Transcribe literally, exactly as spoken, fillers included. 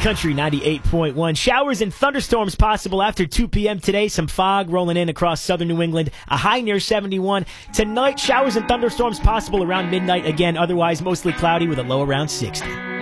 Country ninety-eight point one. Showers and thunderstorms possible after two p.m. today. Some fog rolling in across southern New England. A high near seventy-one. Tonight, showers and thunderstorms possible around midnight again. Otherwise, mostly cloudy with a low around sixty.